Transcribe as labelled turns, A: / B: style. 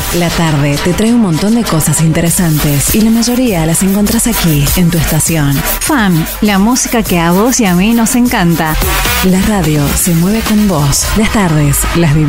A: La tarde te trae un montón de cosas interesantes y la mayoría las encontrás aquí, en tu estación.
B: Fan, la música que a vos y a mí nos encanta.
A: La radio se mueve con vos. Las tardes las vivís